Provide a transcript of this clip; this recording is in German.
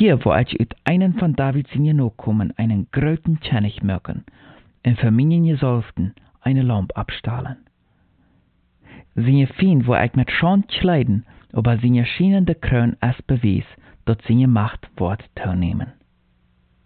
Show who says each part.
Speaker 1: Hier, wo ich uit einen von Davids nachkommen einen großen König merken, und für meinen Gesalbten eine Lampe abstahlen. Seine Fien, wo ich mit Schand kleiden, aber seine schienende Kroon als Beweis, dass seine Macht Wort teilnehmen.